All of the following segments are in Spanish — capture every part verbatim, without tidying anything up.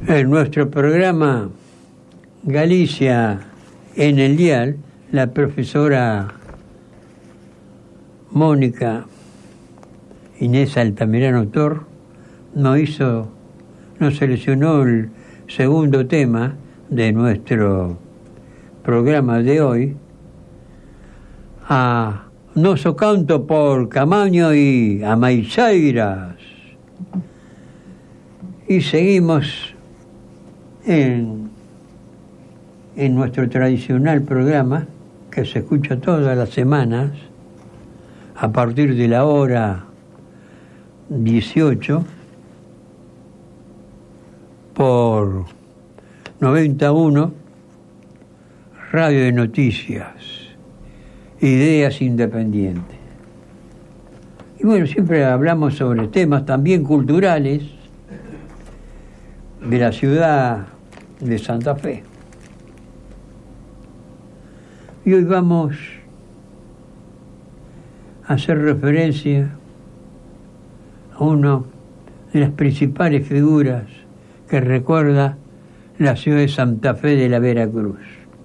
En nuestro programa Galicia en el Dial, la profesora Mónica Inés Altamirano Tor nos hizo, nos seleccionó el segundo tema de nuestro programa de hoy, a Noso Canto por Camaño y Amaixeiras. Y seguimos en, en nuestro tradicional programa que se escucha todas las semanas a partir de la hora dieciocho por noventa y uno Radio de Noticias, Ideas Independientes. Y bueno, siempre hablamos sobre temas también culturales de la ciudad de Santa Fe. Y hoy vamos a hacer referencia a una de las principales figuras que recuerda la ciudad de Santa Fe de la Veracruz,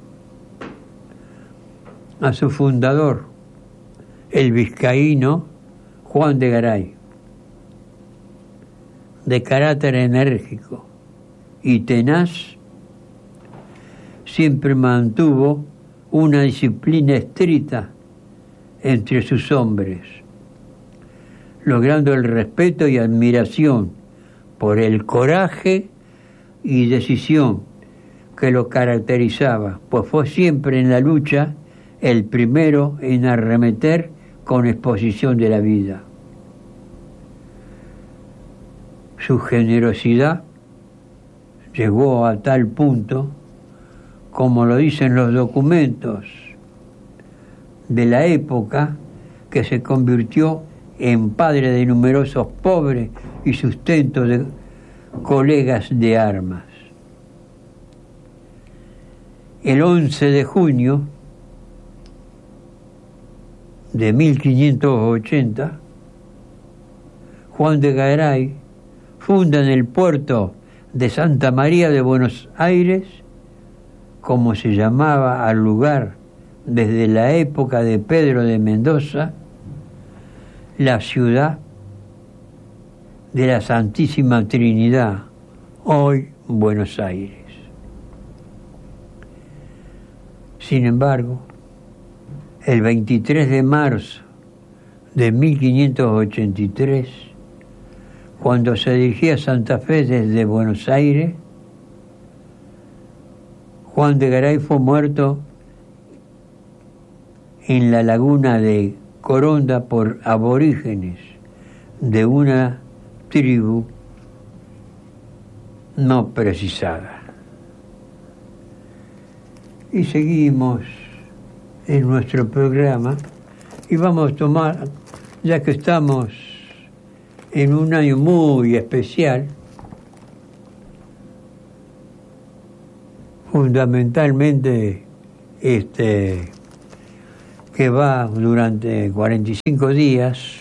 a su fundador, el vizcaíno Juan de Garay, de carácter enérgico y tenaz. Siempre mantuvo una disciplina estricta entre sus hombres, logrando el respeto y admiración por el coraje y decisión que lo caracterizaba, pues fue siempre en la lucha el primero en arremeter con exposición de la vida. Su generosidad llegó a tal punto, como lo dicen los documentos de la época, que se convirtió en padre de numerosos pobres y sustento de colegas de armas. El once de junio de mil quinientos ochenta, Juan de Garay funda en el puerto de Santa María de Buenos Aires, como se llamaba al lugar desde la época de Pedro de Mendoza, la ciudad de la Santísima Trinidad, hoy Buenos Aires. Sin embargo, el veintitrés de marzo de mil quinientos ochenta y tres, cuando se dirigía a Santa Fe desde Buenos Aires, Juan de Garay fue muerto en la laguna de Coronda por aborígenes de una tribu no precisada. Y seguimos en nuestro programa y vamos a tomar, ya que estamos en un año muy especial, fundamentalmente este que va durante cuarenta y cinco días,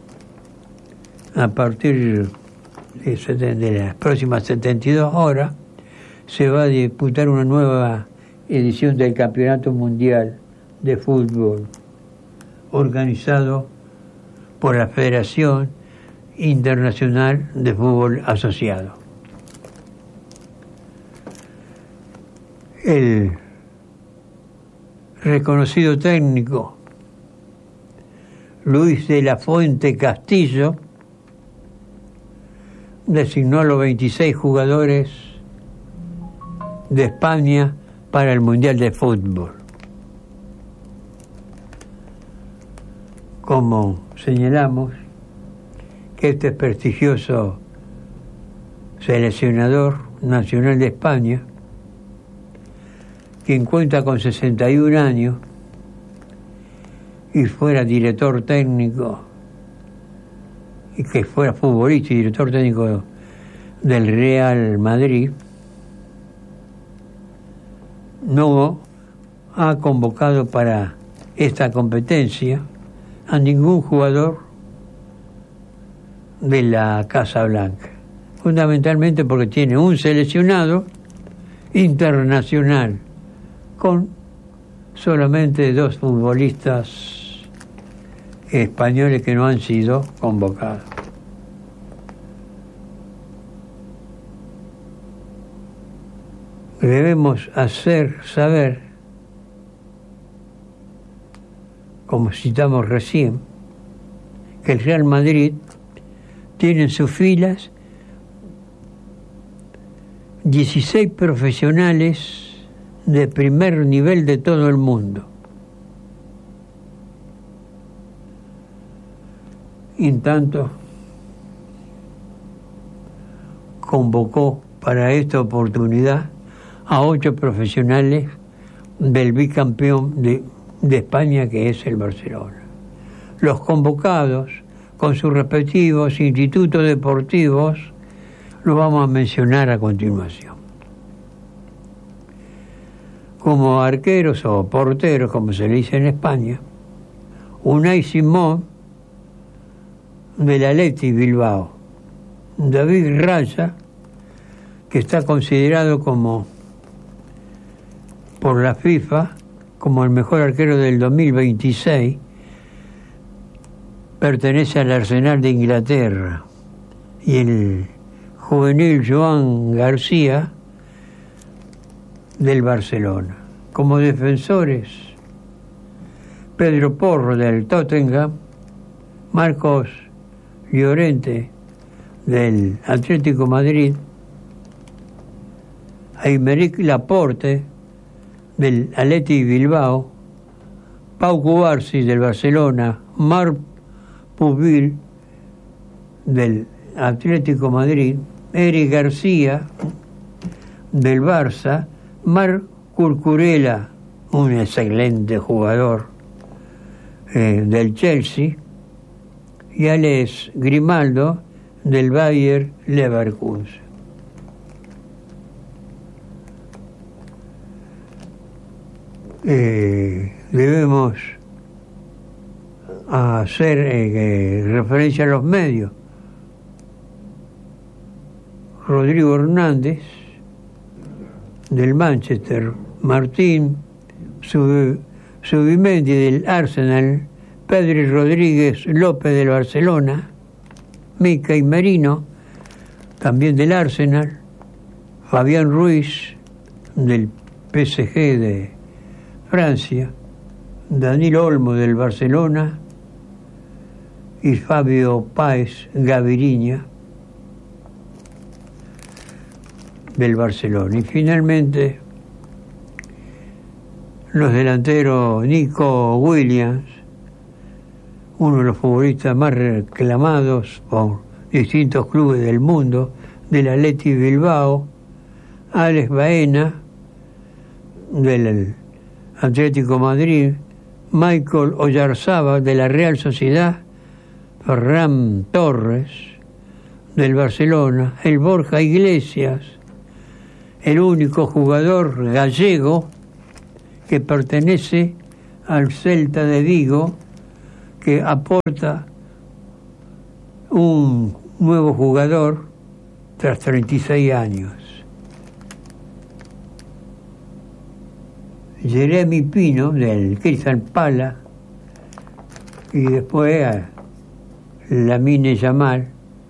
a partir de, de las próximas setenta y dos horas, se va a disputar una nueva edición del Campeonato Mundial de Fútbol, organizado por la Federación Internacional de Fútbol Asociado. El reconocido técnico Luis de la Fuente Castillo designó a los veintiséis jugadores de España para el Mundial de Fútbol. Como señalamos, que este prestigioso seleccionador nacional de España, quien cuenta con sesenta y un años y fuera director técnico, y que fuera futbolista y director técnico del Real Madrid, no ha convocado para esta competencia a ningún jugador de la Casa Blanca, fundamentalmente porque tiene un seleccionado internacional con solamente dos futbolistas españoles que no han sido convocados. Debemos hacer saber, como citamos recién, que el Real Madrid tiene en sus filas dieciséis profesionales de primer nivel de todo el mundo. Y en tanto, convocó para esta oportunidad a ocho profesionales del bicampeón de, de España, que es el Barcelona. Los convocados, con sus respectivos institutos deportivos, los vamos a mencionar a continuación. Como arqueros o porteros, como se le dice en España, Unai Simón, del Athletic Bilbao; David Raya, que está considerado como por la FIFA como el mejor arquero del dos mil veintiséis, pertenece al Arsenal de Inglaterra; y el juvenil Joan García, del Barcelona. Como defensores, Pedro Porro, del Tottenham; Marcos Llorente, del Atlético Madrid; Aymeric Laporte, del Athletic Bilbao; Pau Cubarsí, del Barcelona; Marc Pubil, del Atlético Madrid; Eric García, del Barça; Marc Cucurella, un excelente jugador, eh, del Chelsea; y Alex Grimaldo, del Bayer Leverkusen. Eh, debemos hacer eh, referencia a los medios. Rodrigo Hernández, del Manchester; Martín Zubimendi, del Arsenal; Pedri Rodríguez López, del Barcelona; Mikel Merino, también del Arsenal; Fabián Ruiz, del P S G de Francia; Daniel Olmo, del Barcelona; y Fabio Páez Gaviria, del Barcelona. Y finalmente, los delanteros Nico Williams, uno de los futbolistas más reclamados por distintos clubes del mundo, del Athletic Bilbao; Alex Baena, del Atlético Madrid; Michael Oyarzabal, de la Real Sociedad; Ferran Torres, del Barcelona; el Borja Iglesias, el único jugador gallego que pertenece al Celta de Vigo, que aporta un nuevo jugador tras treinta y seis años. Jeremy Pino, del Crystal Palace; y después a Lamine Yamal,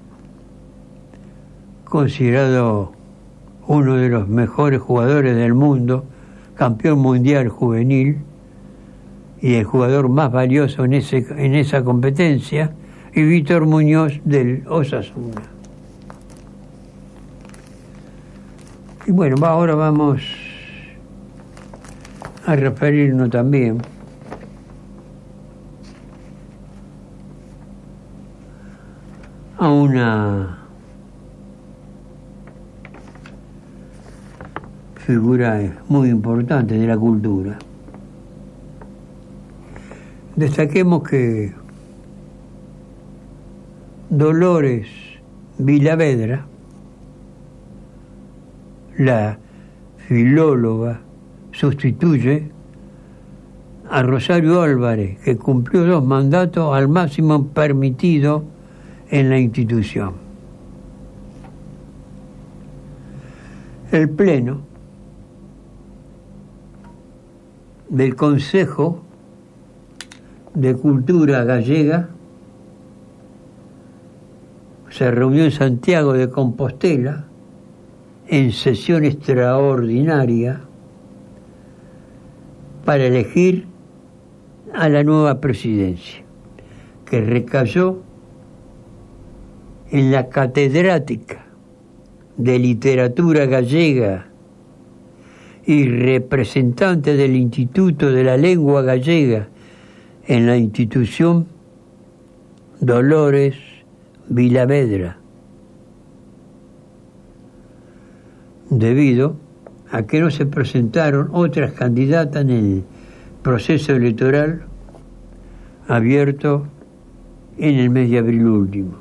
considerado uno de los mejores jugadores del mundo, campeón mundial juvenil y el jugador más valioso en, ese, en esa competencia; y Víctor Muñoz, del Osasuna. Y bueno, ahora vamos a referirnos también a una figura muy importante de la cultura. Destaquemos que Dolores Vilavedra, la filóloga, sustituye a Rosario Álvarez, que cumplió dos mandatos al máximo permitido en la institución. El Pleno del Consejo de Cultura Gallega se reunió en Santiago de Compostela en sesión extraordinaria para elegir a la nueva presidencia, que recayó en la catedrática de literatura gallega y representante del Instituto de la Lengua Gallega en la institución, Dolores Vilavedra, debido a que no se presentaron otras candidatas en el proceso electoral abierto en el mes de abril último.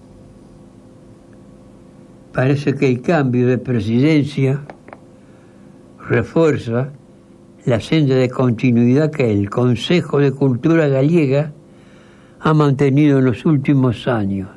Parece que el cambio de presidencia refuerza la senda de continuidad que el Consejo de Cultura Gallega ha mantenido en los últimos años,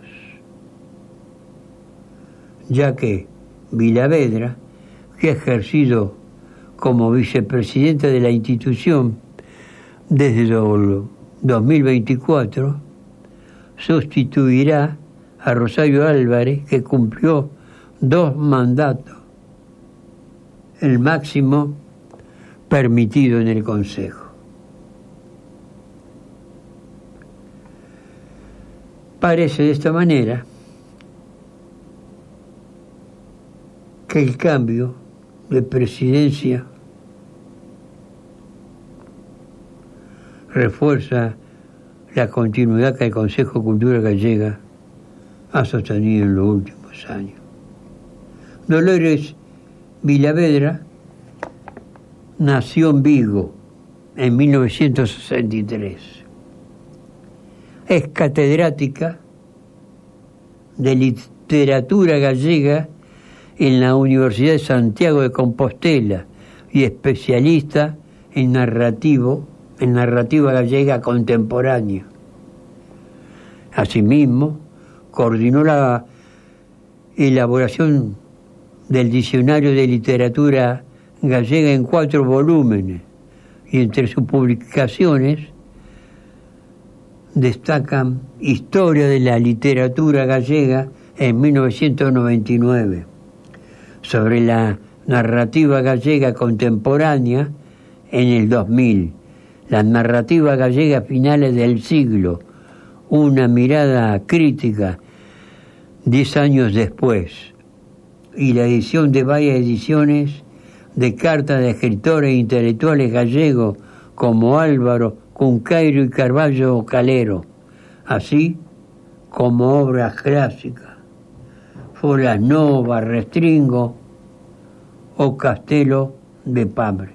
ya que Vilavedra, que ha ejercido como vicepresidenta de la institución desde el dos mil veinticuatro, sustituirá a Rosario Álvarez, que cumplió dos mandatos, el máximo permitido en el Consejo. Parece de esta manera que el cambio de presidencia refuerza la continuidad que el Consejo de Cultura Gallega ha sostenido en los últimos años. Dolores Vilavedra nació en Vigo en mil novecientos sesenta y tres. Es catedrática de literatura gallega en la Universidad de Santiago de Compostela y especialista en narrativo, en narrativa gallega contemporánea. Asimismo, coordinó la elaboración del Diccionario de Literatura Gallega en cuatro volúmenes, y entre sus publicaciones destacan Historia de la Literatura Gallega en mil novecientos noventa y nueve, sobre la narrativa gallega contemporánea en el dos mil, la narrativa gallega a finales del siglo, una mirada crítica diez años después, y la edición de varias ediciones de cartas de escritores e intelectuales gallegos como Álvaro Cunqueiro y Carballo Calero, así como obras clásicas, Folas Novas, Restringo o Castelo de Pambre.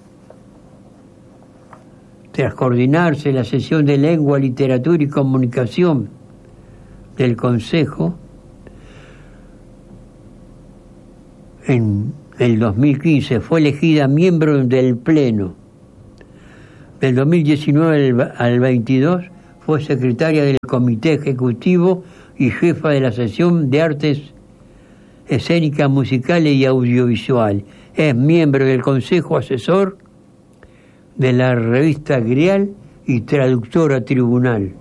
Tras coordinarse la sesión de Lengua, Literatura y Comunicación del Consejo, en el dos mil quince fue elegida miembro del Pleno. Del dos mil diecinueve al veintidós fue secretaria del Comité Ejecutivo y jefa de la sección de Artes Escénicas, Musicales y Audiovisual. Es miembro del Consejo Asesor de la revista Grial y traductora Tribunal.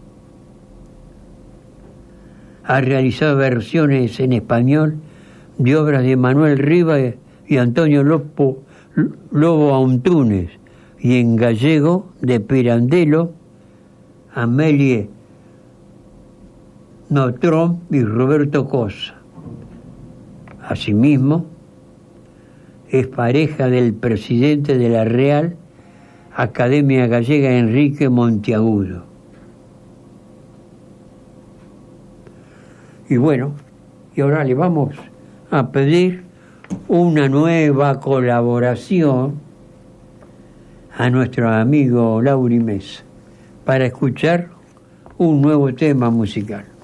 Ha realizado versiones en español de obras de Manuel Rivas y Antonio Lopo, Lobo Antunes, y en gallego de Pirandello, Amélie Nothomb y Roberto Cosa. Asimismo, es pareja del presidente de la Real Academia Gallega, Enrique Monteagudo. Y bueno, y ahora le vamos a pedir una nueva colaboración a nuestro amigo Lauri Mesa para escuchar un nuevo tema musical.